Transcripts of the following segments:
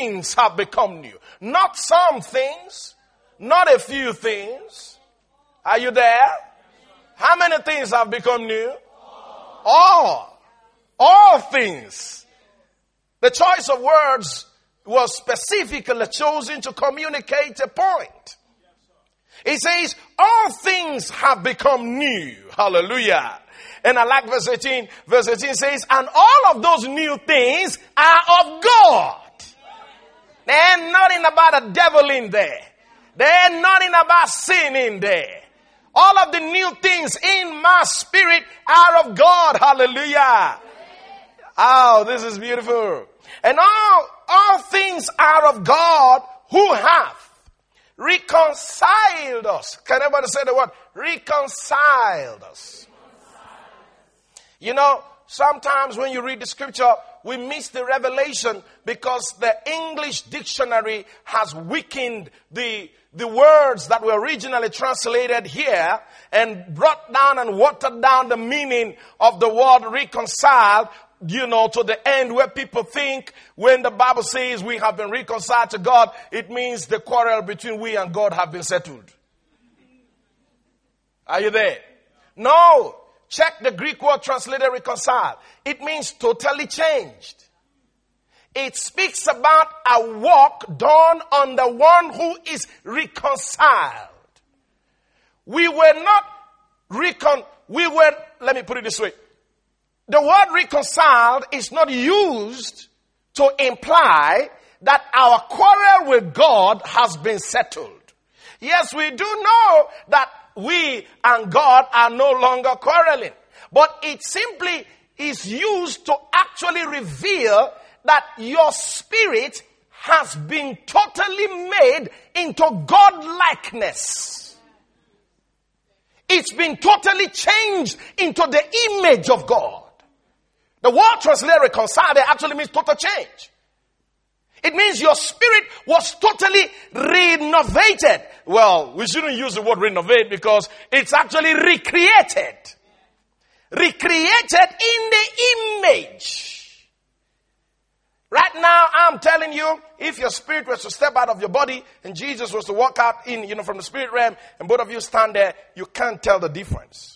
things have become new. Not some things, not a few things. Are you there? How many things have become new? All things. The choice of words was specifically chosen to communicate a point. It says, all things have become new. Hallelujah. And I like verse 18. Verse 18 says, and all of those new things are of God. There's nothing about a devil in there. There's nothing about sin in there. All of the new things in my spirit are of God. Hallelujah. Oh, this is beautiful. And all things are of God who hath reconciled us. Can everybody say the word? Reconciled us. You know, sometimes when you read the scripture, we miss the revelation because the English dictionary has weakened the words that were originally translated here and brought down and watered down the meaning of the word reconciled, you know, to the end where people think when the Bible says we have been reconciled to God, it means the quarrel between we and God have been settled. Are you there? No. Check the Greek word translated reconciled. It means totally changed. It speaks about a work done on the one who is reconciled. Let me put it this way. The word reconciled is not used to imply that our quarrel with God has been settled. Yes, we do know that we and God are no longer quarreling. But it simply is used to actually reveal that your spirit has been totally made into God-likeness. It's been totally changed into the image of God. The word translated reconciled actually means total change. It means your spirit was totally renovated. Well, we shouldn't use the word renovate because it's actually recreated. Recreated in the image. Right now, I'm telling you, if your spirit was to step out of your body and Jesus was to walk out from the spirit realm and both of you stand there, you can't tell the difference.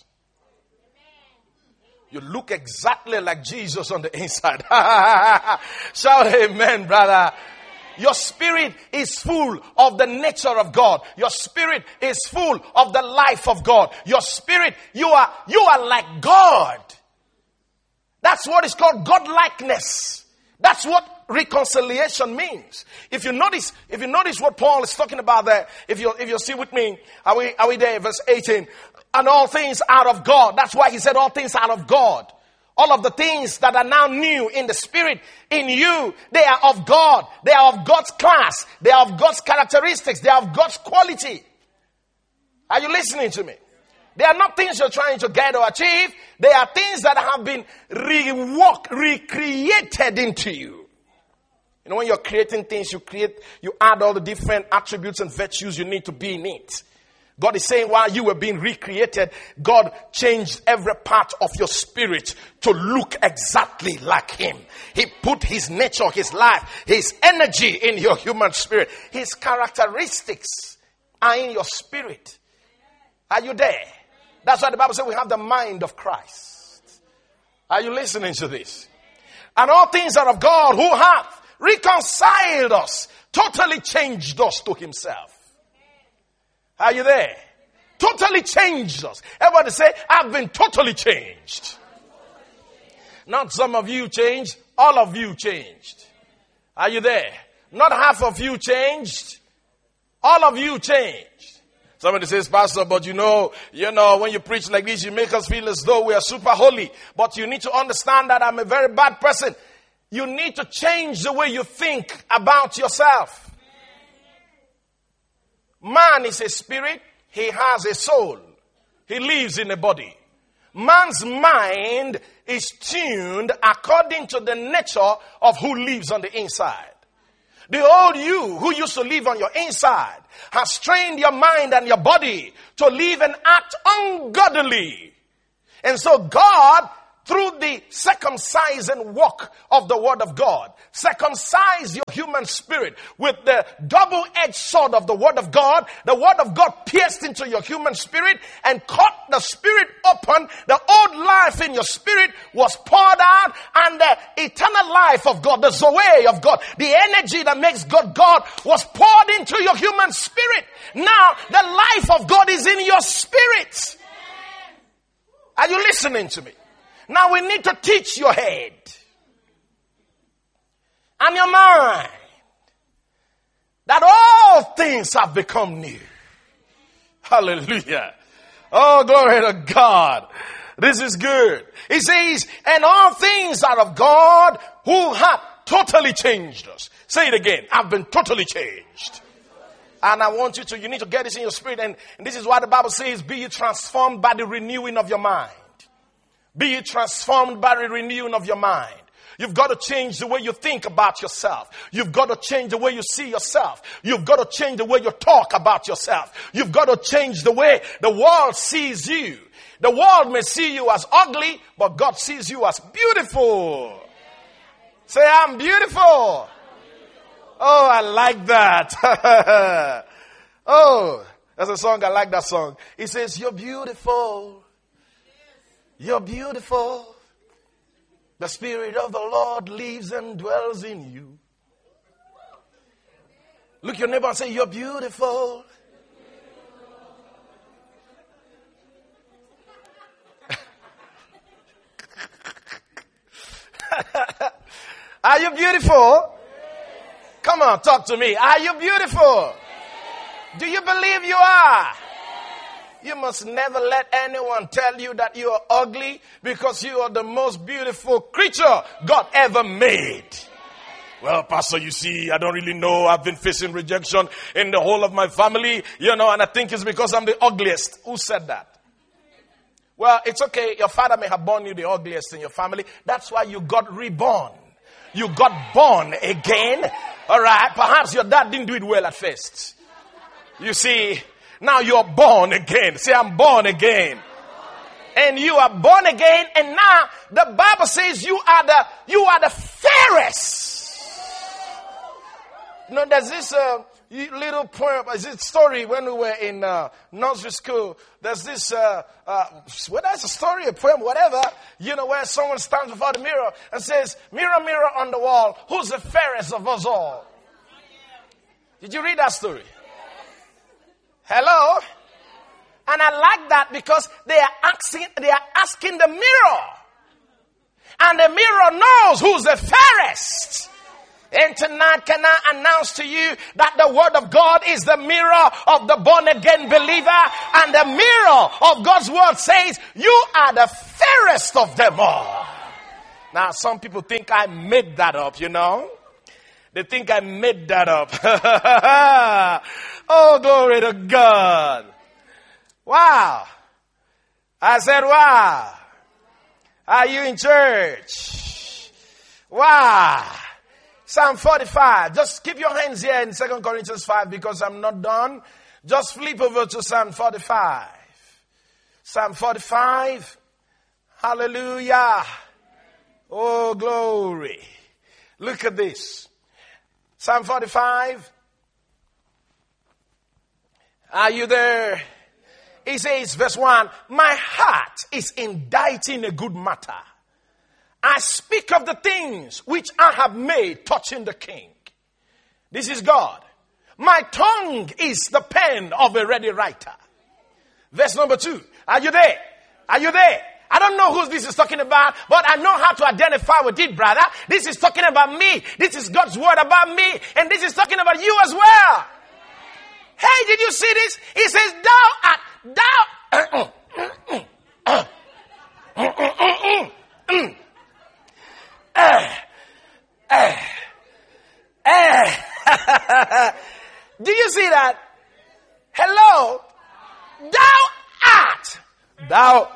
You look exactly like Jesus on the inside. Shout amen, brother. Your spirit is full of the nature of God. Your spirit is full of the life of God. Your spirit, you are like God. That's what is called God-likeness. That's what reconciliation means. If you notice what Paul is talking about there, if you see with me, are we there? Verse 18. And all things out of God. That's why he said all things out of God. All of the things that are now new in the spirit, in you, they are of God. They are of God's class. They are of God's characteristics. They are of God's quality. Are you listening to me? They are not things you're trying to get or achieve. They are things that have been recreated into you. You know, when you're creating things, you add all the different attributes and virtues you need to be in it. God is saying while you were being recreated, God changed every part of your spirit to look exactly like Him. He put His nature, His life, His energy in your human spirit. His characteristics are in your spirit. Are you there? That's why the Bible says we have the mind of Christ. Are you listening to this? And all things are of God who hath reconciled us, totally changed us to Himself. Are you there? Totally changed us. Everybody say, I've been totally changed. Not some of you changed, all of you changed. Are you there? Not half of you changed, all of you changed. Somebody says, Pastor, but you know, when you preach like this, you make us feel as though we are super holy. But you need to understand that I'm a very bad person. You need to change the way you think about yourself. Man is a spirit. He has a soul. He lives in a body. Man's mind is tuned according to the nature of who lives on the inside. The old you who used to live on your inside has trained your mind and your body to live and act ungodly. And so God through the circumcising work of the word of God. Circumcise your human spirit with the double-edged sword of the word of God. The word of God pierced into your human spirit and cut the spirit open. The old life in your spirit was poured out, and the eternal life of God, the Zoe of God, the energy that makes God God, was poured into your human spirit. Now the life of God is in your spirit. Are you listening to me? Now we need to teach your head and your mind that all things have become new. Hallelujah. Oh, glory to God. This is good. He says, and all things are of God who have totally changed us. Say it again. I've been totally changed. And I want you need to get this in your spirit. And this is why the Bible says, be ye transformed by the renewing of your mind. Be ye transformed by the renewing of your mind. You've got to change the way you think about yourself. You've got to change the way you see yourself. You've got to change the way you talk about yourself. You've got to change the way the world sees you. The world may see you as ugly, but God sees you as beautiful. Say, I'm beautiful. Oh, I like that. Oh, there's a song, I like that song. It says, you're beautiful. You're beautiful. The Spirit of the Lord lives and dwells in you. Look your neighbor and say, you're beautiful. Are you beautiful? Come on, talk to me. Are you beautiful? Do you believe you are? You must never let anyone tell you that you are ugly, because you are the most beautiful creature God ever made. Well, Pastor, you see, I don't really know. I've been facing rejection in the whole of my family, and I think it's because I'm the ugliest. Who said that? Well, it's okay. Your father may have born you the ugliest in your family. That's why you got reborn. You got born again. All right. Perhaps your dad didn't do it well at first. You see, now you're born again. Say, I'm born again. And you are born again. And now the Bible says you are the fairest. There's this little poem, story when we were in nursery school. There's this, whether it's a story, a poem, whatever, where someone stands before the mirror and says, mirror, mirror on the wall, who's the fairest of us all? Did you read that story? Hello? And I like that because they are asking the mirror. And the mirror knows who's the fairest. And tonight, can I announce to you that the word of God is the mirror of the born again believer, and the mirror of God's word says you are the fairest of them all. Now, some people think I made that up, They think I made that up. Oh, glory to God. Wow. I said, wow. Are you in church? Wow. Psalm 45. Just keep your hands here in 2 Corinthians 5 because I'm not done. Just flip over to Psalm 45. Psalm 45. Hallelujah. Oh, glory. Look at this. Psalm 45. Are you there? He says, verse 1, my heart is inditing a good matter. I speak of the things which I have made touching the king. This is God. My tongue is the pen of a ready writer. Verse number 2. Are you there? Are you there? I don't know who this is talking about, but I know how to identify with it, brother. This is talking about me. This is God's word about me. And this is talking about you as well. Hey, did you see this? He says, do you see that? Hello? Thou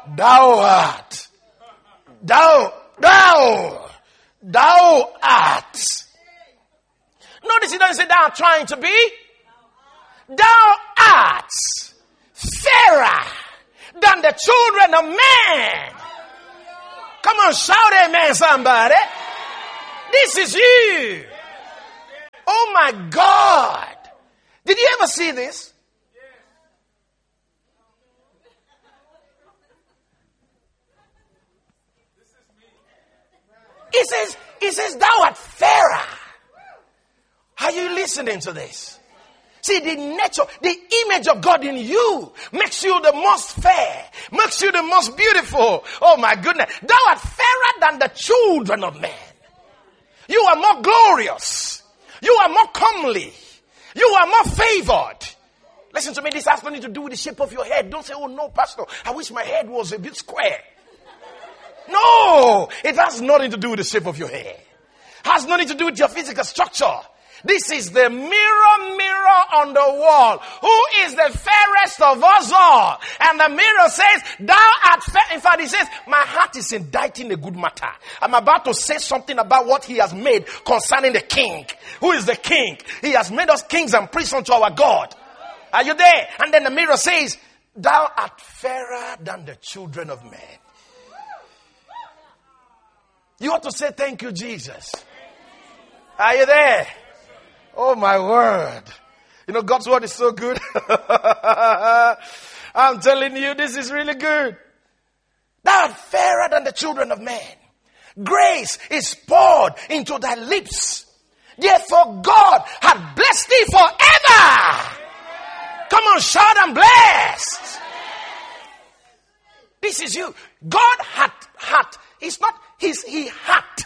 art. Notice he doesn't say thou art trying to be. Thou art fairer than the children of men. Come on, shout amen, somebody. This is you. Oh my God. Did you ever see this? He says, thou art fairer. Are you listening to this? See, the nature, the image of God in you makes you the most fair, makes you the most beautiful. Oh my goodness. Thou art fairer than the children of men. You are more glorious. You are more comely. You are more favored. Listen to me, this has nothing to do with the shape of your head. Don't say, oh no, pastor, I wish my head was a bit square. No, it has nothing to do with the shape of your hair. It has nothing to do with your physical structure. This is the mirror on the wall. Who is the fairest of us all? And the mirror says, thou art fair. In fact, it says, my heart is inditing a good matter. I'm about to say something about what he has made concerning the king. Who is the king? He has made us kings and priests unto our God. Are you there? And then the mirror says, thou art fairer than the children of men. You ought to say, thank you, Jesus. Are you there? Oh, my word. You know, God's word is so good. I'm telling you, this is really good. Thou art fairer than the children of men. Grace is poured into thy lips. Therefore, God hath blessed thee forever. Come on, shout, I'm blessed. This is you. God hath. It's not his, he hath.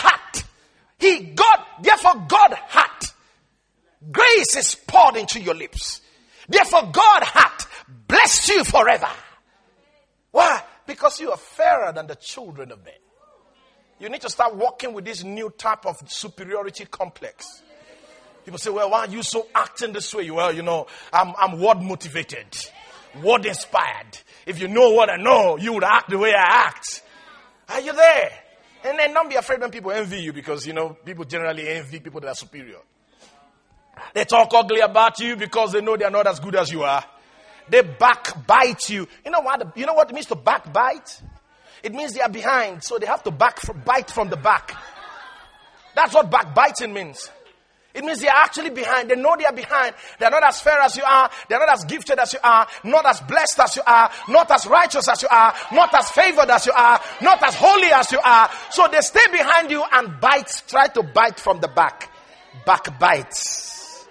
Therefore God hath. Grace is poured into your lips. Therefore God hath blessed you forever. Why? Because you are fairer than the children of men. You need to start walking with this new type of superiority complex. People say, well, why are you so acting this way? Well, you know, I'm word motivated, word inspired. If you know what I know, you would act the way I act. Are you there? And then don't be afraid when people envy you, because, you know, people generally envy people that are superior. They talk ugly about you because they know they are not as good as you are. They backbite you. You know what it means to backbite? It means they are behind, so they have to bite from the back. That's what backbiting means. It means they are actually behind. They know they are behind. They are not as fair as you are. They are not as gifted as you are. Not as blessed as you are. Not as righteous as you are. Not as favored as you are. Not as holy as you are. So they stay behind you and try to bite from the back. Backbites.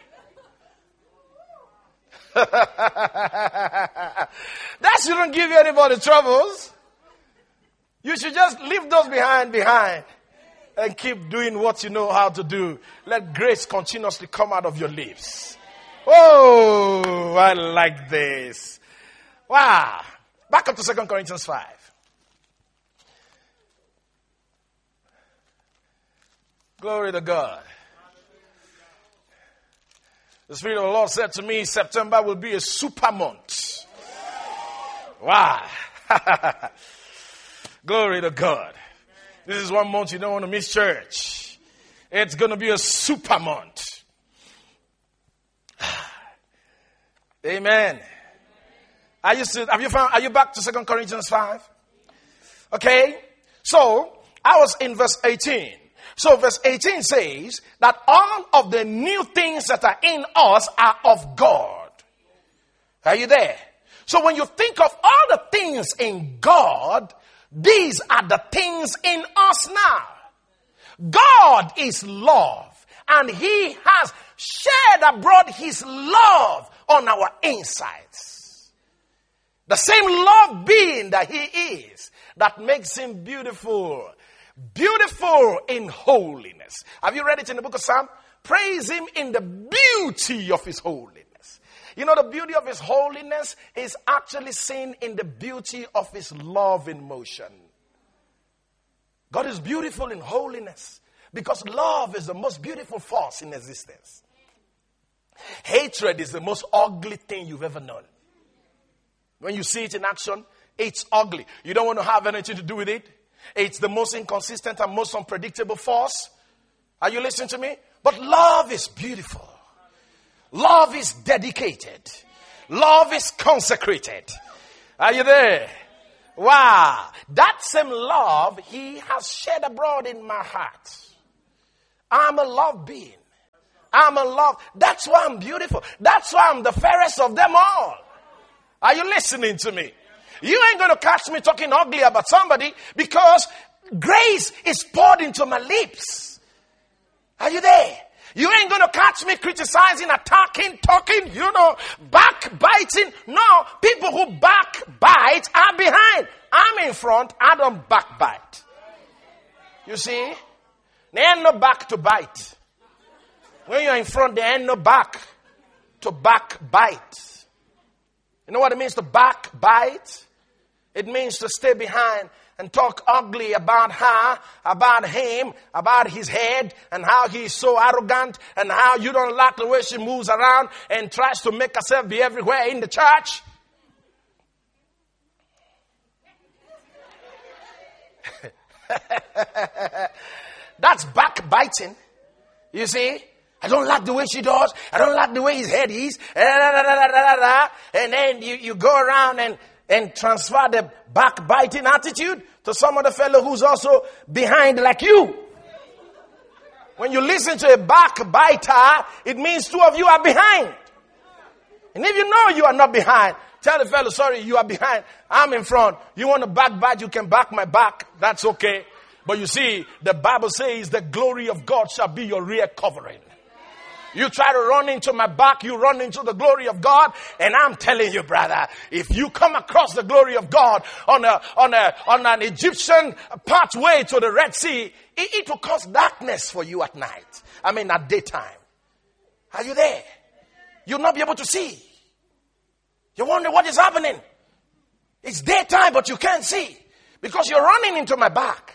That shouldn't give you anybody troubles. You should just leave those behind. And keep doing what you know how to do. Let grace continuously come out of your lips. Oh, I like this. Wow. Back up to 2 Corinthians 5. Glory to God. The Spirit of the Lord said to me, September will be a super month. Wow. Glory to God. This is 1 month you don't want to miss church. It's going to be a super month. Amen. Are you back to 2 Corinthians 5? Okay. So, I was in verse 18. So verse 18 says that all of the new things that are in us are of God. Are you there? So when you think of all the things in God, these are the things in us now. God is love, and He has shared abroad His love on our insides. The same love being that He is, that makes Him beautiful. Beautiful in holiness. Have you read it in the book of Psalm? Praise Him in the beauty of His holiness. You know, the beauty of His holiness is actually seen in the beauty of His love in motion. God is beautiful in holiness because love is the most beautiful force in existence. Hatred is the most ugly thing you've ever known. When you see it in action, it's ugly. You don't want to have anything to do with it. It's the most inconsistent and most unpredictable force. Are you listening to me? But love is beautiful. Love is dedicated. Love is consecrated. Are you there? Wow. That same love he has shed abroad in my heart. I'm a love being. I'm a love. That's why I'm beautiful. That's why I'm the fairest of them all. Are you listening to me? You ain't going to catch me talking ugly about somebody because grace is poured into my lips. Are you there? You ain't going to catch me criticizing, attacking, talking, backbiting. No, people who backbite are behind. I'm in front. I don't backbite. You see? There ain't no back to bite. When you're in front, there ain't no back to backbite. You know what it means to backbite? It means to stay behind and talk ugly about her, about him, about his head, and how he's so arrogant, and how you don't like the way she moves around and tries to make herself be everywhere in the church. That's backbiting. You see? I don't like the way she does. I don't like the way his head is. And then you go around and transfer the backbiting attitude to some other fellow who's also behind like you. When you listen to a backbiter, it means two of you are behind. And if you know you are not behind, tell the fellow, sorry, you are behind. I'm in front. You want to backbite, you can back my back. That's okay. But you see, the Bible says the glory of God shall be your rear covering. You try to run into my back, you run into the glory of God. And I'm telling you, brother, if you come across the glory of God on an Egyptian pathway to the Red Sea, it will cause darkness for you at night. I mean, at daytime. Are you there? You'll not be able to see. You wonder what is happening. It's daytime, but you can't see because you're running into my back.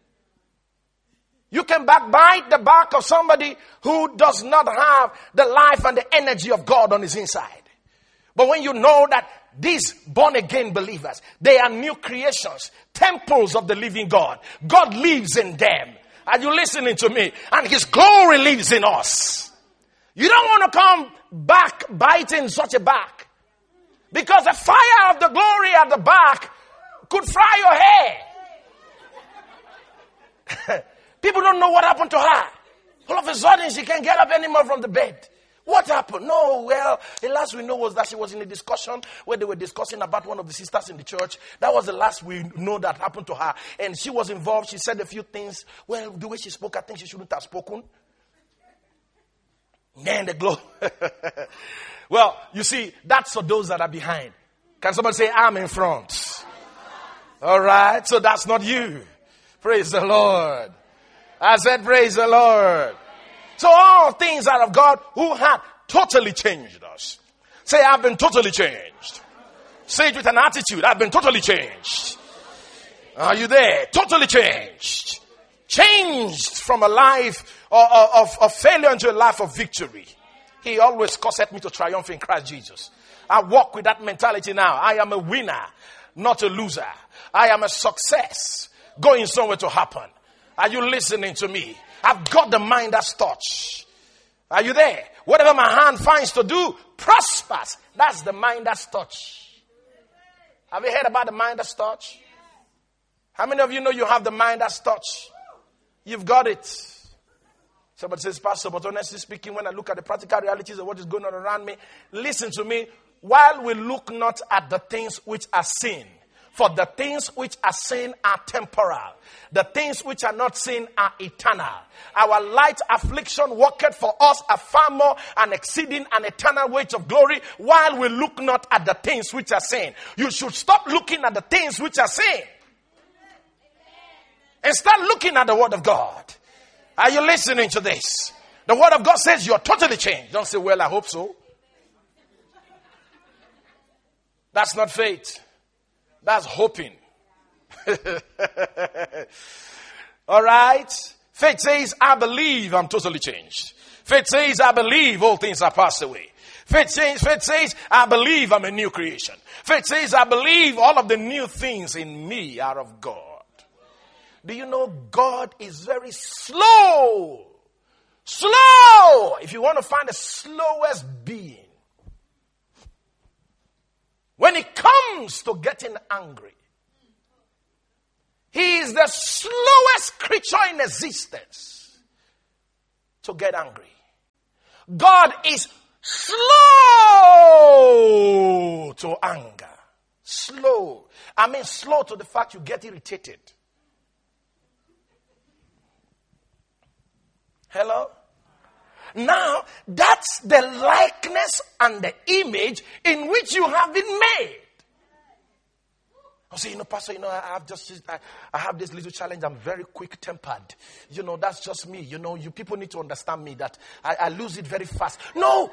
You can backbite the back of somebody who does not have the life and the energy of God on his inside. But when you know that these born again believers, they are new creations, temples of the living God. God lives in them. Are you listening to me? And his glory lives in us. You don't want to come backbiting such a back. Because the fire of the glory at the back could fry your hair. People don't know what happened to her. All of a sudden, she can't get up anymore from the bed. What happened? No, well, the last we know was that she was in a discussion where they were discussing about one of the sisters in the church. That was the last we know that happened to her. And she was involved. She said a few things. Well, the way she spoke, I think she shouldn't have spoken. Then the glory. Well, you see, that's for those that are behind. Can somebody say, I'm in front? All right. So that's not you. Praise the Lord. I said, praise the Lord. So all things are of God who had totally changed us. Say, I've been totally changed. Say it with an attitude. I've been totally changed. Are you there? Totally changed. Changed from a life of failure into a life of victory. He always caused me to triumph in Christ Jesus. I walk with that mentality now. I am a winner, not a loser. I am a success, going somewhere to happen. Are you listening to me? I've got the Midas touch. Are you there? Whatever my hand finds to do prospers. That's the Midas touch. Have you heard about the Midas touch? How many of you know you have the Midas touch? You've got it. Somebody says, Pastor, but honestly speaking, when I look at the practical realities of what is going on around me, listen to me. While we look not at the things which are seen, for the things which are seen are temporal. The things which are not seen are eternal. Our light affliction worketh for us a far more and exceeding an eternal weight of glory, while we look not at the things which are seen. You should stop looking at the things which are seen and start looking at the Word of God. Are you listening to this? The Word of God says you're totally changed. Don't say, well, I hope so. That's not faith. That's hoping. All right. Faith says, I believe I'm totally changed. Faith says, I believe all things are passed away. Faith says, I believe I'm a new creation. Faith says, I believe all of the new things in me are of God. Do you know God is very slow? Slow! If you want to find the slowest being, when it comes to getting angry, He is the slowest creature in existence to get angry. God is slow to anger. Slow. I mean slow to the fact you get irritated. Hello? Now, that's the likeness and the image in which you have been made. I say, Pastor, I have this little challenge. I'm very quick-tempered. That's just me. You people need to understand me that I lose it very fast. No.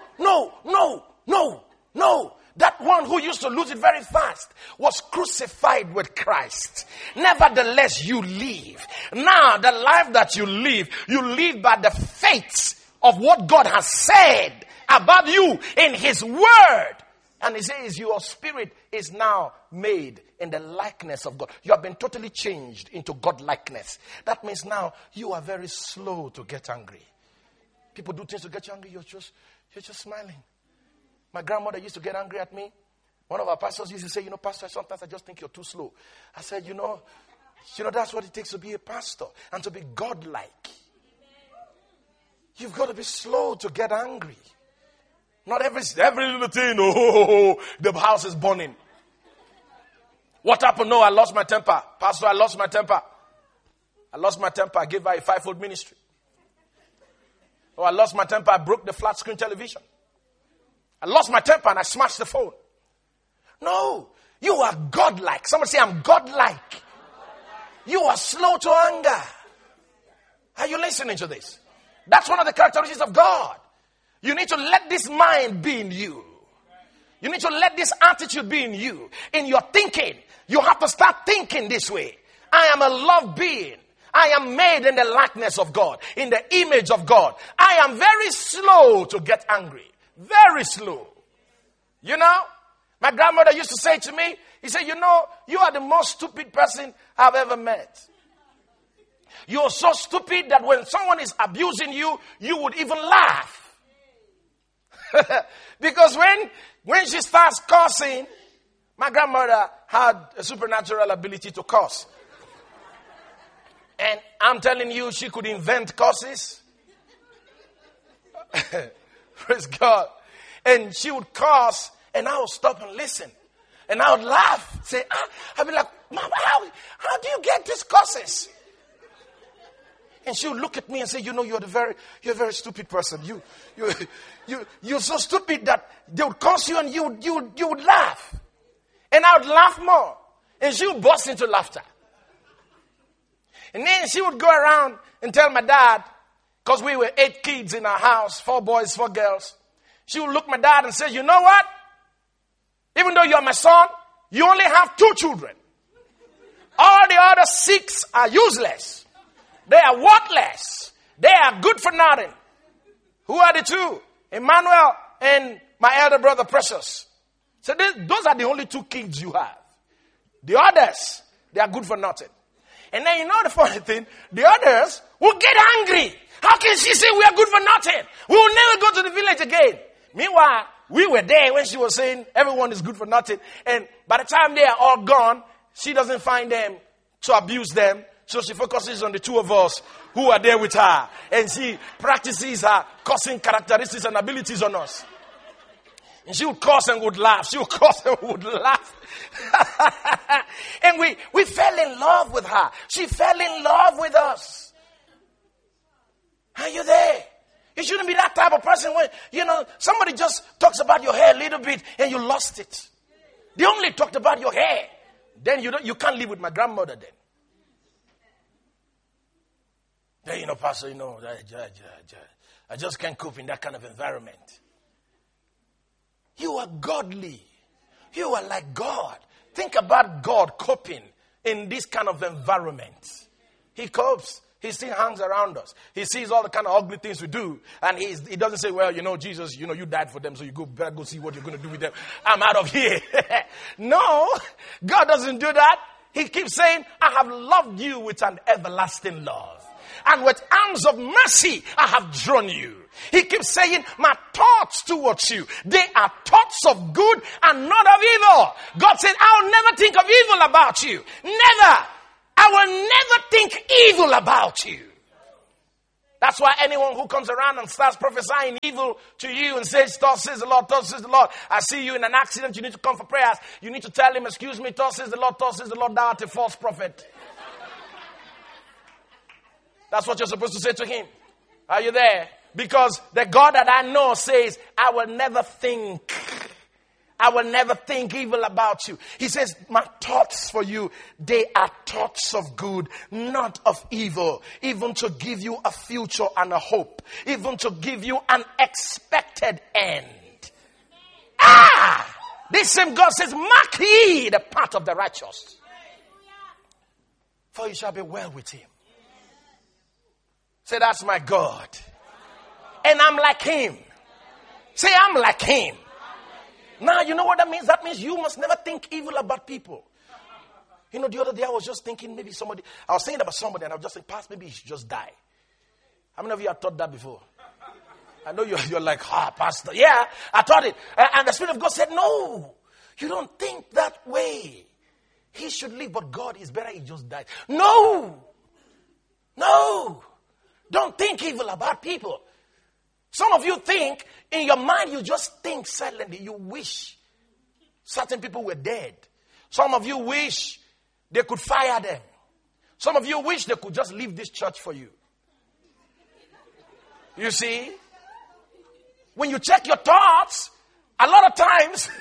That one who used to lose it very fast was crucified with Christ. Nevertheless, you live. Now, the life that you live by the faith of what God has said about you in His Word. And He says your spirit is now made in the likeness of God. You have been totally changed into God-likeness. That means now you are very slow to get angry. People do things to get you angry, you're just smiling. My grandmother used to get angry at me. One of our pastors used to say, Pastor, sometimes I just think you're too slow. I said, that's what it takes to be a pastor and to be God-like. You've got to be slow to get angry. Not every little thing, the house is burning. What happened? No, I lost my temper. Pastor, I lost my temper. I gave her a 5-fold ministry. Oh, I lost my temper. I broke the flat screen television. I lost my temper and I smashed the phone. No, you are God-like. Somebody say, I'm God-like. You are slow to anger. Are you listening to this? That's one of the characteristics of God. You need to let this mind be in you. You need to let this attitude be in you. In your thinking, you have to start thinking this way. I am a loved being. I am made in the likeness of God, in the image of God. I am very slow to get angry. Very slow. My grandmother used to say to me, he said, you are the most stupid person I've ever met. You're so stupid that when someone is abusing you, you would even laugh. Because when she starts cursing, my grandmother had a supernatural ability to curse. And I'm telling you, she could invent curses. Praise God. And she would curse, and I would stop and listen. And I would laugh. Say, I'd be like, Mom, how do you get these curses? And she would look at me and say, you're a very stupid person. You're so stupid that they would curse you and you would laugh. And I would laugh more. And she would burst into laughter. And then she would go around and tell my dad, because we were 8 kids in our house, 4 boys, 4 girls. She would look at my dad and say, you know what? Even though you're my son, you only have 2 children. All the other 6 are useless. They are worthless. They are good for nothing. Who are the 2? Emmanuel and my elder brother Precious. So those are the only 2 kids you have. The others, they are good for nothing. And then the funny thing, the others will get angry. How can she say we are good for nothing? We will never go to the village again. Meanwhile, we were there when she was saying everyone is good for nothing. And by the time they are all gone, she doesn't find them to abuse them. So she focuses on the 2 of us who are there with her. And she practices her cursing characteristics and abilities on us. And she would curse and would laugh. She would curse and would laugh. And we fell in love with her. She fell in love with us. Are you there? You shouldn't be that type of person when, somebody just talks about your hair a little bit and you lost it. They only talked about your hair. Then you can't live with my grandmother then. Then, Pastor, I just can't cope in that kind of environment. You are godly. You are like God. Think about God coping in this kind of environment. He copes. He still hangs around us. He sees all the kind of ugly things we do. And he doesn't say, well, Jesus, you died for them, so you better go see what you're going to do with them. I'm out of here. No, God doesn't do that. He keeps saying, I have loved you with an everlasting love. And with arms of mercy, I have drawn you. He keeps saying, my thoughts towards you, they are thoughts of good and not of evil. God said, I'll never think of evil about you. Never. I will never think evil about you. That's why anyone who comes around and starts prophesying evil to you and says, thus says the Lord, thus says the Lord, I see you in an accident, you need to come for prayers. You need to tell him, excuse me, thus says the Lord, thou art a false prophet. That's what you're supposed to say to him. Are you there? Because the God that I know says, I will never think evil about you. He says, my thoughts for you, they are thoughts of good, not of evil. Even to give you a future and a hope. Even to give you an expected end. This same God says, mark ye the path of the righteous. For you shall be well with him. Say, that's my God. And I'm like him. Say, I'm like him. Now, you know what that means? That means you must never think evil about people. You know, the other day I was just thinking maybe I was thinking about somebody and I was just saying, Pastor, maybe he should just die. How many of you have thought that before? I know you're like, Pastor. Yeah, I thought it. And the Spirit of God said, no, you don't think that way. He should live, but God is better he just died. No. Don't think evil about people. Some of you think, in your mind, you just think silently. You wish certain people were dead. Some of you wish they could fire them. Some of you wish they could just leave this church for you. You see? When you check your thoughts, a lot of times...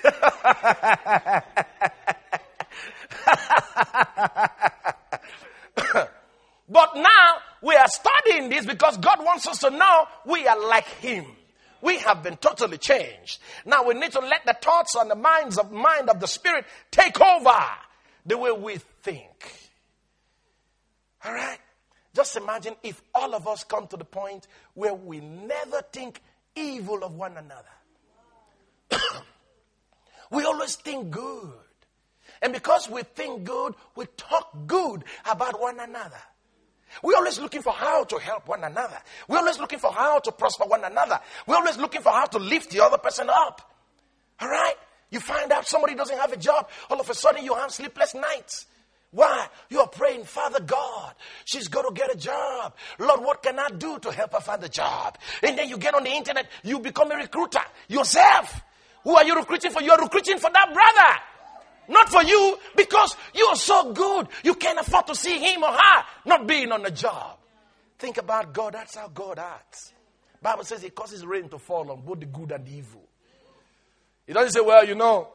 But now, we are studying this because God wants us to know we are like him. We have been totally changed. Now we need to let the thoughts and the mind of the Spirit take over the way we think. All right? Just imagine if all of us come to the point where we never think evil of one another. We always think good. And because we think good, we talk good about one another. We're always looking for how to help one another. We're always looking for how to prosper one another. We're always looking for how to lift the other person up. All right? You find out somebody doesn't have a job. All of a sudden you have sleepless nights. Why? You are praying, Father God, she's got to get a job. Lord, what can I do to help her find a job? And then you get on the internet, you become a recruiter yourself. Who are you recruiting for? You're recruiting for that brother. Not for you, because you are so good. You can't afford to see him or her not being on the job. Think about God. That's how God acts. Bible says he causes rain to fall on both the good and the evil. He doesn't say, well, you know,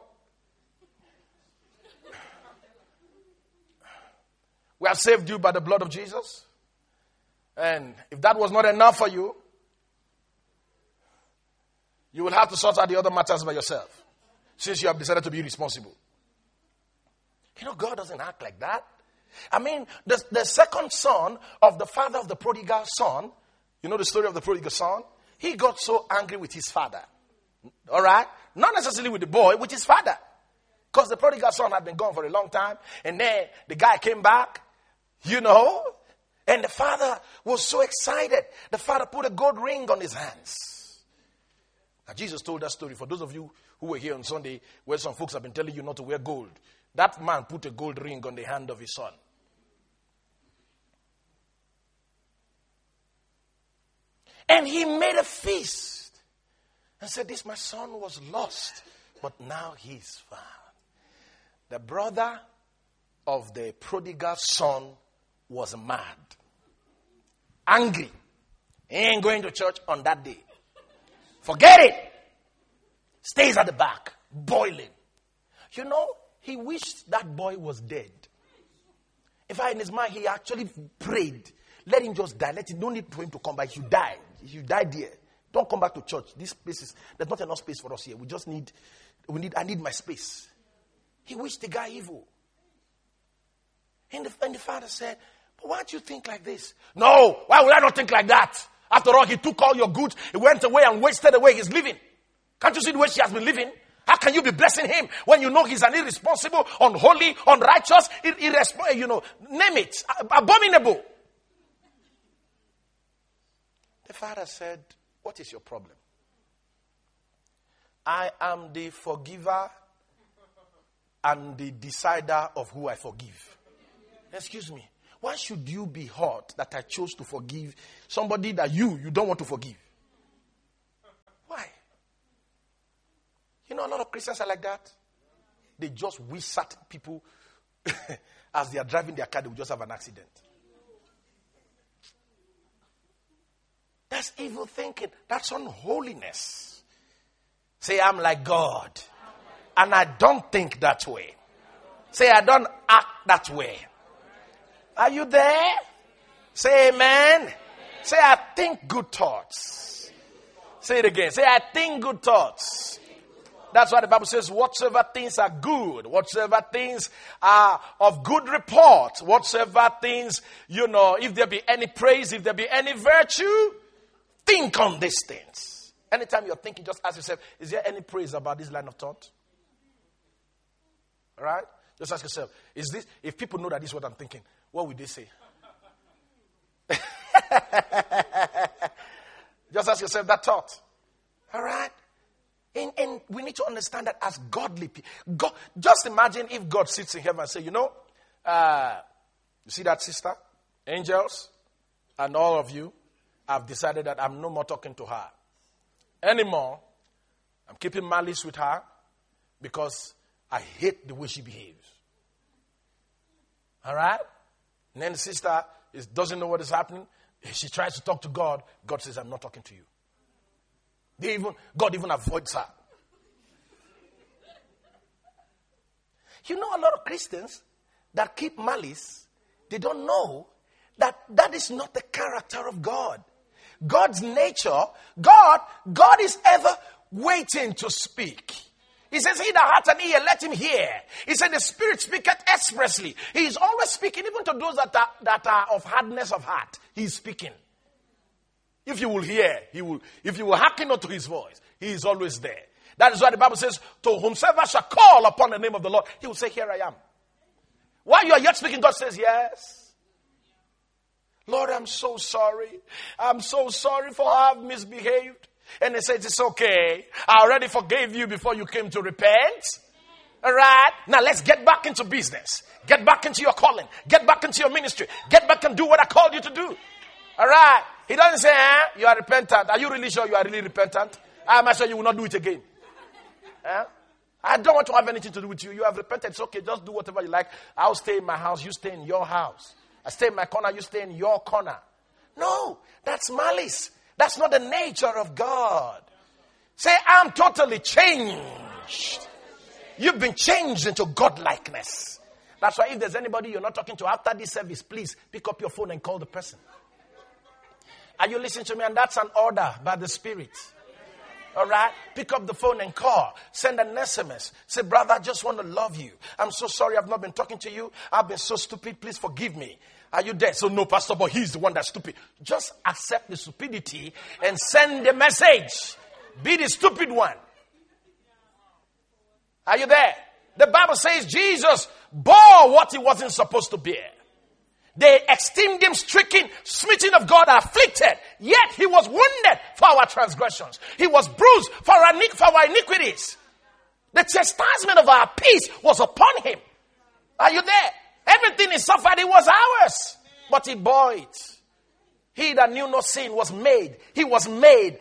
we have saved you by the blood of Jesus. And if that was not enough for you, you will have to sort out the other matters by yourself, since you have decided to be responsible. You know, God doesn't act like that. I mean, the second son of the father of the prodigal son, you know the story of the prodigal son? He got so angry with his father. All right? Not necessarily with the boy, with his father. Because the prodigal son had been gone for a long time. And then the guy came back, you know. And the father was so excited. The father put a gold ring on his hands. Now, Jesus told that story. For those of you who were here on Sunday, where some folks have been telling you not to wear gold. That man put a gold ring on the hand of his son. And he made a feast. And said, this my son was lost, but now he's found. The brother of the prodigal son was mad. Angry. He ain't going to church on that day. Forget it. Stays at the back, boiling. You know, he wished that boy was dead. In fact, in his mind, he actually prayed. Let him just die. No need for him to come back. He should die. He should die there. Don't come back to church. There's not enough space for us here. I need my space. He wished the guy evil. And the father said, but why don't you think like this? No, why would I not think like that? After all, he took all your goods. He went away and wasted away his living. Can't you see the way she has been living? How can you be blessing him when you know he's an irresponsible, unholy, unrighteous, name it, abominable? The father said, what is your problem? I am the forgiver and the decider of who I forgive. Excuse me. Why should you be hurt that I chose to forgive somebody that you don't want to forgive? Why? You know, a lot of Christians are like that. They just wish certain people, as they are driving their car, they will just have an accident. That's evil thinking. That's unholiness. Say, I'm like God. And I don't think that way. Say, I don't act that way. Are you there? Say amen. Say, I think good thoughts. Say it again. Say, I think good thoughts. That's why the Bible says, whatsoever things are good, whatsoever things are of good report, whatsoever things, if there be any praise, if there be any virtue, think on these things. Anytime you're thinking, just ask yourself, is there any praise about this line of thought? All right? Just ask yourself, if people know that this is what I'm thinking, what would they say? Just ask yourself that thought. All right? And we need to understand that as godly people. Just imagine if God sits in heaven and says, you see that sister? Angels and all of you have decided that I'm no more talking to her anymore. I'm keeping malice with her because I hate the way she behaves. All right? And then the sister doesn't know what is happening. She tries to talk to God. God says, I'm not talking to you. God even avoids her. You know, a lot of Christians that keep malice, they don't know that is not the character of God. God's nature, God is ever waiting to speak. He says, he that hath an ear, let him hear. He said, the Spirit speaketh expressly. He is always speaking, even to those that are of hardness of heart. He is speaking. If you will hear, if you will hearken unto his voice, he is always there. That is why the Bible says, to whomsoever shall call upon the name of the Lord, he will say, here I am. While you are yet speaking, God says, yes. Lord, I'm so sorry. I'm so sorry for how I've misbehaved. And he says, it's okay. I already forgave you before you came to repent. All right. Now let's get back into business. Get back into your calling. Get back into your ministry. Get back and do what I called you to do. All right. He doesn't say, you are repentant. Are you really sure you are really repentant? I'm sure you will not do it again. I don't want to have anything to do with you. You have repented. It's okay. Just do whatever you like. I'll stay in my house. You stay in your house. I stay in my corner. You stay in your corner. No, that's malice. That's not the nature of God. Say, I'm totally changed. You've been changed into godlikeness. That's why if there's anybody you're not talking to after this service, please pick up your phone and call the person. Are you listening to me? And that's an order by the Spirit. All right? Pick up the phone and call. Send an SMS. Say, brother, I just want to love you. I'm so sorry I've not been talking to you. I've been so stupid. Please forgive me. Are you there? So no, pastor, but he's the one that's stupid. Just accept the stupidity and send the message. Be the stupid one. Are you there? The Bible says Jesus bore what he wasn't supposed to bear. They esteemed him stricken, smitten of God, afflicted. Yet he was wounded for our transgressions. He was bruised for our iniquities. The chastisement of our peace was upon him. Are you there? Everything he suffered, it was ours. But he bore it. He that knew no sin was made. He was made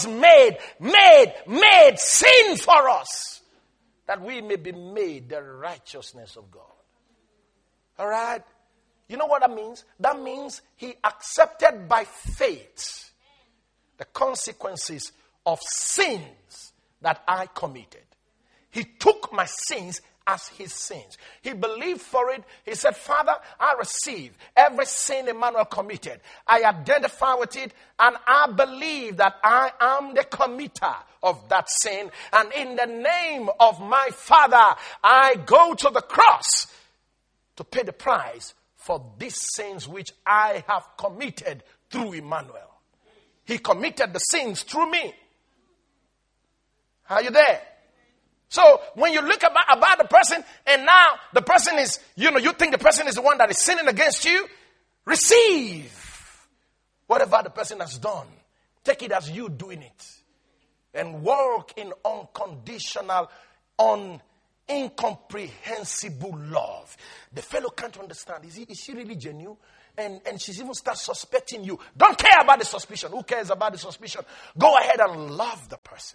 sin for us. That we may be made the righteousness of God. All right? You know what that means? That means he accepted by faith the consequences of sins that I committed. He took my sins as his sins. He believed for it. He said, Father, I receive every sin Emmanuel committed. I identify with it, and I believe that I am the committer of that sin. And in the name of my Father, I go to the cross to pay the price for these sins which I have committed through Emmanuel. He committed the sins through me. Are you there? So when you look about the person, and now the person is, you think the person is the one that is sinning against you, receive whatever the person has done. Take it as you doing it. And walk in unconditional, incomprehensible love. The fellow can't understand. Is she really genuine? And she's even start suspecting you. Don't care about the suspicion. Who cares about the suspicion? Go ahead and love the person.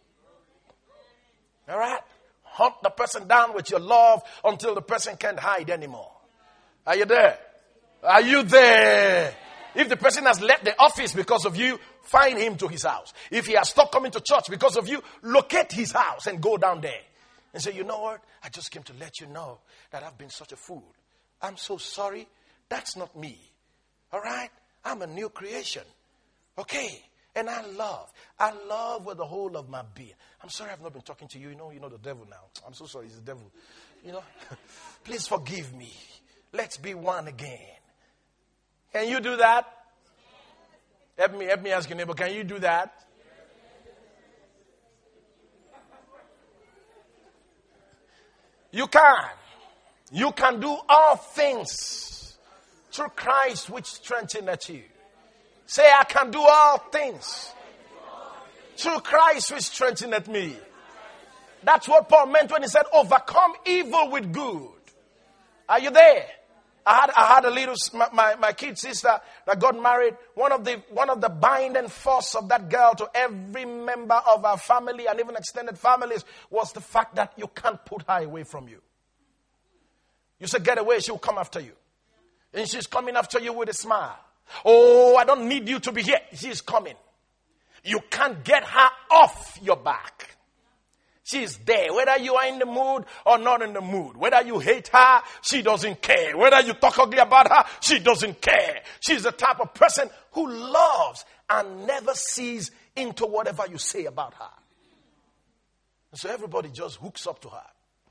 All right? Hunt the person down with your love until the person can't hide anymore. Are you there? Are you there? If the person has left the office because of you, find him to his house. If he has stopped coming to church because of you, locate his house and go down there. And say, you know what? I just came to let you know that I've been such a fool. I'm so sorry. That's not me. All right? I'm a new creation. Okay? And I love with the whole of my being. I'm sorry I've not been talking to you. You know the devil now. I'm so sorry. He's the devil. Please forgive me. Let's be one again. Can you do that? Help me ask your neighbor, can you do that? You can. You can do all things through Christ which strengtheneth you. Say, I can do all things through Christ which strengtheneth me. That's what Paul meant when he said, overcome evil with good. Are you there? I had a little, my kid sister that got married. One of the binding force of that girl to every member of our family and even extended families was the fact that you can't put her away from you. You say, get away, she'll come after you. And she's coming after you with a smile. Oh, I don't need you to be here. She's coming. You can't get her off your back. She's there. Whether you are in the mood or not in the mood. Whether you hate her, she doesn't care. Whether you talk ugly about her, she doesn't care. She's the type of person who loves and never sees into whatever you say about her. And so everybody just hooks up to her.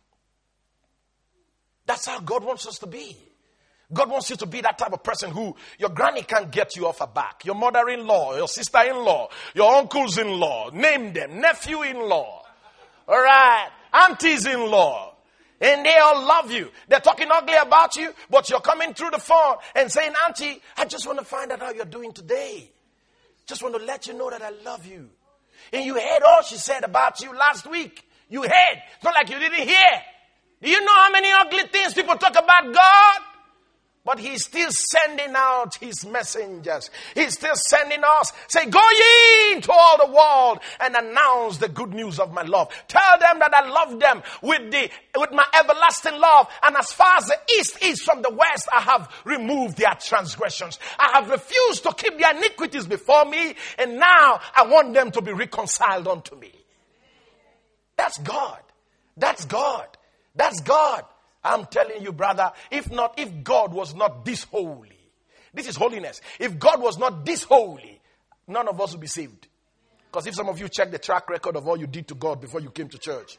That's how God wants us to be. God wants you to be that type of person who your granny can't get you off her back. Your mother-in-law, your sister-in-law, your uncles-in-law, name them, nephew-in-law. All right, aunties-in-law. And they all love you. They're talking ugly about you, but you're coming through the phone and saying, Auntie, I just want to find out how you're doing today. Just want to let you know that I love you. And you heard all she said about you last week. You heard. It's not like you didn't hear. Do you know how many ugly things people talk about God? But he's still sending out his messengers. He's still sending us. Say, go ye into all the world and announce the good news of my love. Tell them that I love them with my everlasting love. And as far as the east is from the west, I have removed their transgressions. I have refused to keep their iniquities before me. And now I want them to be reconciled unto me. That's God. That's God. That's God. I'm telling you, brother, if God was not this holy, this is holiness. If God was not this holy, none of us would be saved. Because if some of you check the track record of all you did to God before you came to church,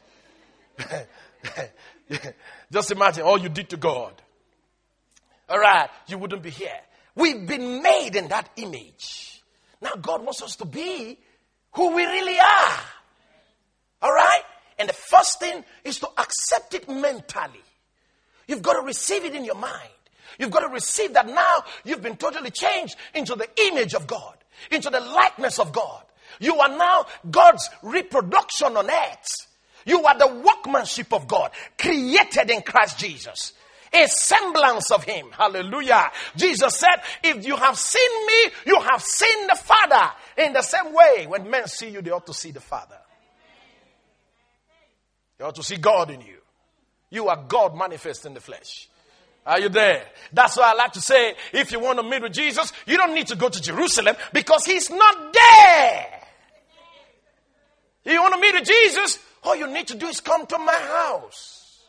just imagine all you did to God. All right, you wouldn't be here. We've been made in that image. Now God wants us to be who we really are. All right? And the first thing is to accept it mentally. You've got to receive it in your mind. You've got to receive that now you've been totally changed into the image of God, into the likeness of God. You are now God's reproduction on earth. You are the workmanship of God, created in Christ Jesus. A semblance of him. Hallelujah. Jesus said, if you have seen me, you have seen the Father. In the same way, when men see you, they ought to see the Father. They ought to see God in you. You are God manifest in the flesh. Are you there? That's why I like to say, if you want to meet with Jesus, you don't need to go to Jerusalem because he's not there. You want to meet with Jesus? All you need to do is come to my house.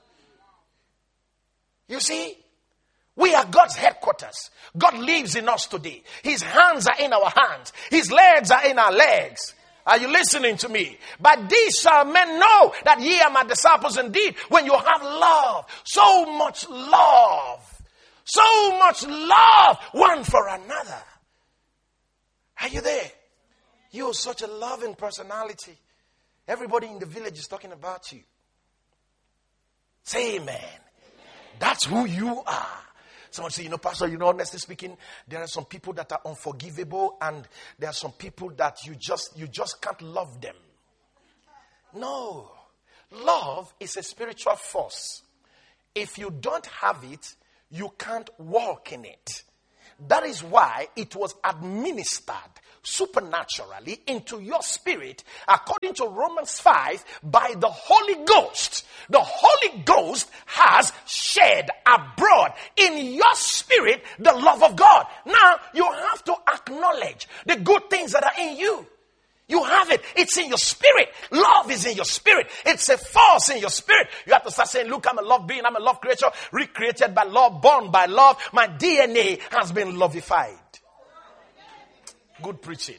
You see? We are God's headquarters. God lives in us today. His hands are in our hands. His legs are in our legs. Are you listening to me? By these shall men know that ye are my disciples indeed, when you have love. So much love. So much love one for another. Are you there? You are such a loving personality. Everybody in the village is talking about you. Say amen. That's who you are. Someone say, Pastor, honestly speaking, there are some people that are unforgivable and there are some people that you just can't love them. No. Love is a spiritual force. If you don't have it, you can't walk in it. That is why it was administered supernaturally into your spirit, according to Romans 5, by the Holy Ghost. The Holy Ghost has shed abroad in your spirit the love of God. Now, you have to acknowledge the good things that are in you. You have it. It's in your spirit. Love is in your spirit. It's a force in your spirit. You have to start saying, look, I'm a love being. I'm a love creature, recreated by love, born by love. My DNA has been lovified. Good preaching.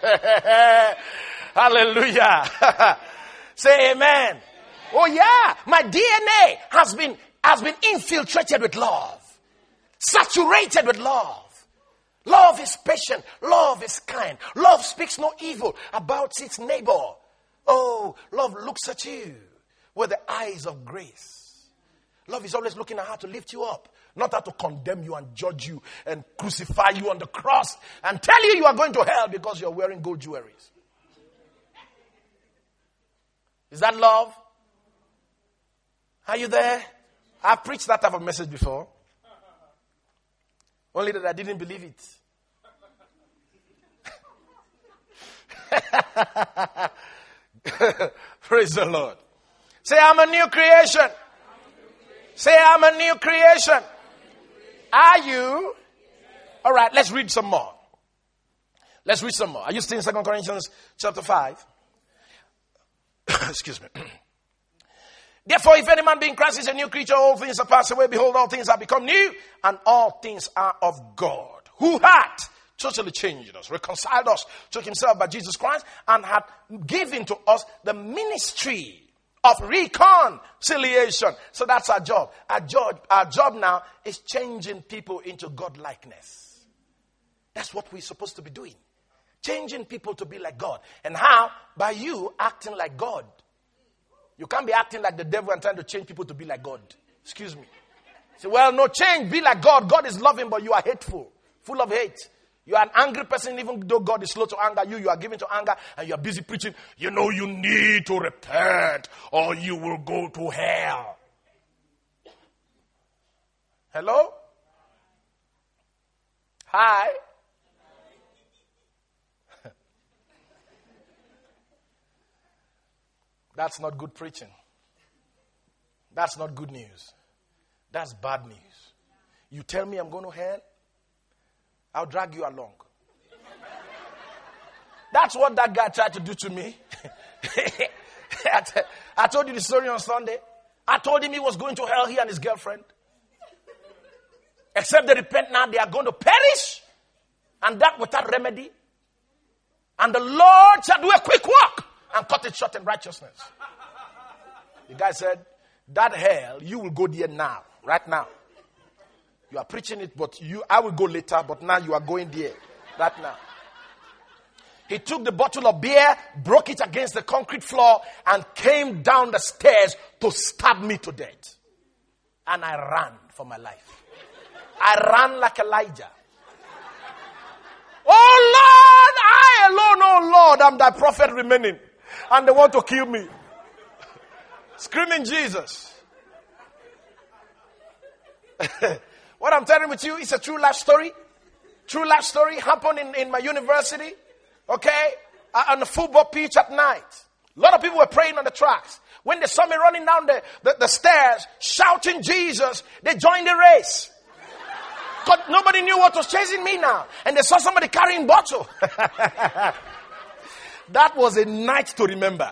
Hallelujah. Say amen. Oh yeah. My DNA has been infiltrated with love. Saturated with love. Love is patient. Love is kind. Love speaks no evil about its neighbor. Oh, love looks at you with the eyes of grace. Love is always looking at how to lift you up, not how to condemn you and judge you and crucify you on the cross and tell you you are going to hell because you're wearing gold jewelries. Is that love? Are you there? I've preached that type of message before. Only that I didn't believe it. Praise the Lord. Say, I'm a new creation. Say, I'm a new creation. Are you? All right, let's read some more. Let's read some more. Are you still in 2 Corinthians chapter 5? Excuse me. Therefore, if any man be in Christ is a new creature, all things are passed away. Behold, all things have become new, and all things are of God, who had totally changed us, reconciled us to himself by Jesus Christ, and had given to us the ministry of reconciliation. So that's our job. Our job now is changing people into God-likeness. That's what we're supposed to be doing. Changing people to be like God. And how? By you acting like God. You can't be acting like the devil and trying to change people to be like God. Excuse me. Say, well, no, change, be like God. God is loving, but you are hateful, full of hate. You are an angry person, even though God is slow to anger. You are given to anger, and you are busy preaching. You know you need to repent, or you will go to hell. Hello? Hi? That's not good preaching. That's not good news. That's bad news. You tell me I'm going to hell, I'll drag you along. That's what that guy tried to do to me. I told you the story on Sunday. I told him he was going to hell, he and his girlfriend. Except they repent now, they are going to perish. And that without remedy. And the Lord shall do a quick work and cut it short in righteousness. The guy said, that hell, you will go there now, right now. You are preaching it, but I will go later, but now you are going there, right now. He took the bottle of beer, broke it against the concrete floor, and came down the stairs to stab me to death. And I ran for my life. I ran like Elijah. Oh Lord, I alone, oh Lord, I'm thy prophet remaining. And they want to kill me. Screaming Jesus. What I'm telling with you is a true life story. True life story happened in my university. Okay? On the football pitch at night. A lot of people were praying on the tracks. When they saw me running down the stairs, shouting Jesus, they joined the race. Because nobody knew what was chasing me now. And they saw somebody carrying bottle. That was a night to remember.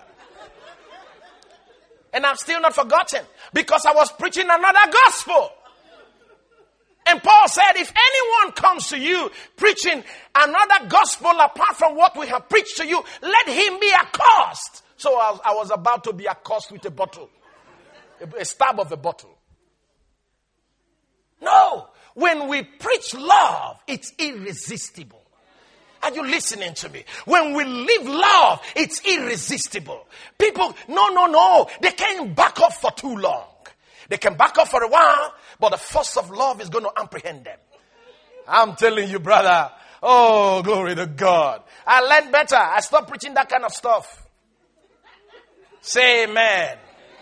And I'm still not forgotten. Because I was preaching another gospel. And Paul said, if anyone comes to you preaching another gospel apart from what we have preached to you, let him be accursed. So I was about to be accursed with a bottle. A stab of a bottle. No. When we preach love, it's irresistible. Are you listening to me? When we live love, it's irresistible. People, no. They can't back up for too long. They can back up for a while, but the force of love is going to apprehend them. I'm telling you, brother. Oh, glory to God. I learned better. I stopped preaching that kind of stuff. Say amen.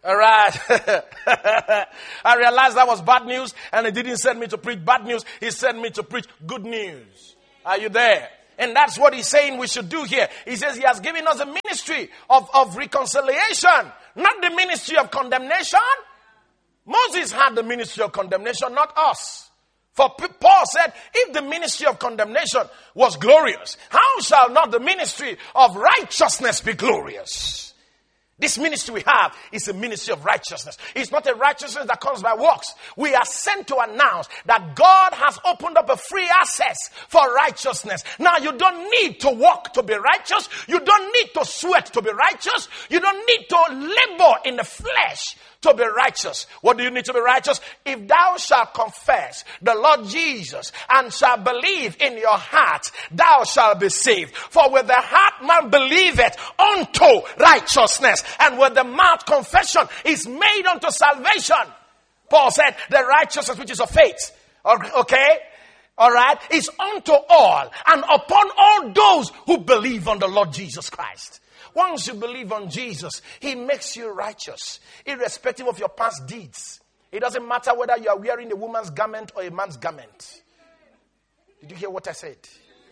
All right. I realized that was bad news, and he didn't send me to preach bad news. He sent me to preach good news. Are you there? And that's what he's saying we should do here. He says he has given us a ministry of reconciliation, not the ministry of condemnation. Moses had the ministry of condemnation, not us. For Paul said, if the ministry of condemnation was glorious, how shall not the ministry of righteousness be glorious? This ministry we have is a ministry of righteousness. It's not a righteousness that comes by works. We are sent to announce that God has opened up a free access for righteousness. Now you don't need to work to be righteous. You don't need to sweat to be righteous. You don't need to labor in the flesh to be righteous. What do you need to be righteous? If thou shalt confess the Lord Jesus and shalt believe in your heart, thou shalt be saved. For with the heart man believeth unto righteousness, and with the mouth confession is made unto salvation. Paul said the righteousness which is of faith, okay, all right, is unto all and upon all those who believe on the Lord Jesus Christ. Once you believe on Jesus, he makes you righteous, irrespective of your past deeds. It doesn't matter whether you are wearing a woman's garment or a man's garment. Did you hear what I said?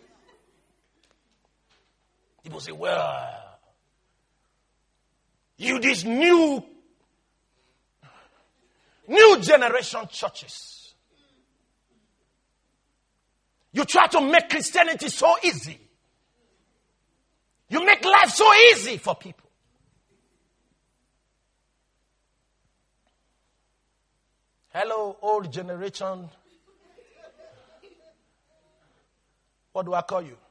People say, well, you these new generation churches, you try to make Christianity so easy. You make life so easy for people. Hello, old generation. What do I call you?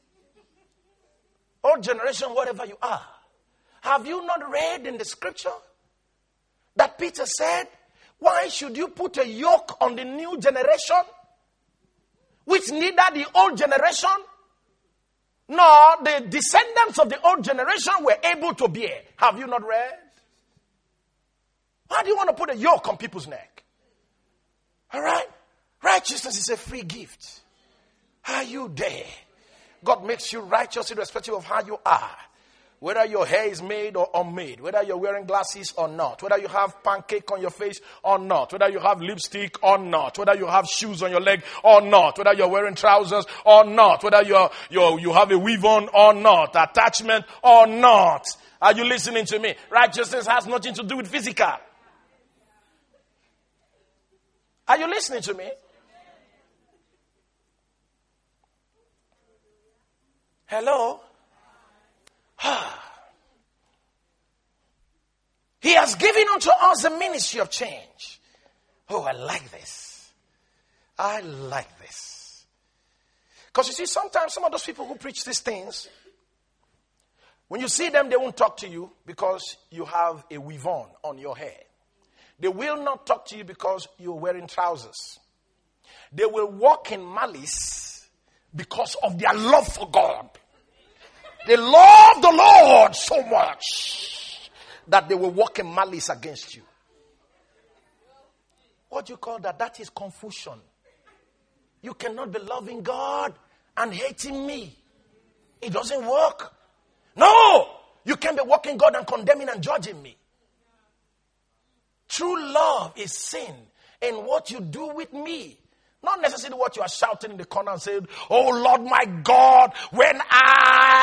Old generation, whatever you are. Have you not read in the scripture that Peter said, why should you put a yoke on the new generation, which neither the old generation nor the descendants of the old generation were able to bear? Have you not read? Why do you want to put a yoke on people's neck? All right? Righteousness is a free gift. Are you there? God makes you righteous irrespective of how you are. Whether your hair is made or unmade, whether you're wearing glasses or not, whether you have pancake on your face or not, whether you have lipstick or not, whether you have shoes on your leg or not, whether you're wearing trousers or not, whether you have a weave on or not, attachment or not. Are you listening to me? Righteousness has nothing to do with physical. Are you listening to me? Hello? He has given unto us the ministry of change. Oh, I like this. I like this. Because you see, sometimes some of those people who preach these things, when you see them, they won't talk to you because you have a weave on your hair. They will not talk to you because you're wearing trousers. They will walk in malice because of their love for God. They love the Lord so much that they will walk in malice against you. What do you call that? That is confusion. You cannot be loving God and hating me. It doesn't work. No! You can't be walking God and condemning and judging me. True love is seen in what you do with me. Not necessarily what you are shouting in the corner and saying, oh Lord my God, when I